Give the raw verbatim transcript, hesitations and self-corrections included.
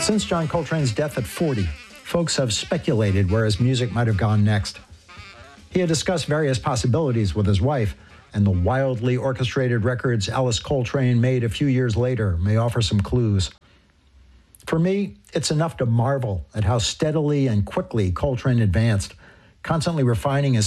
Since John Coltrane's death at forty, folks have speculated where his music might have gone next. He had discussed various possibilities with his wife, and the wildly orchestrated records Alice Coltrane made a few years later may offer some clues. For me, it's enough to marvel at how steadily and quickly Coltrane advanced, constantly refining his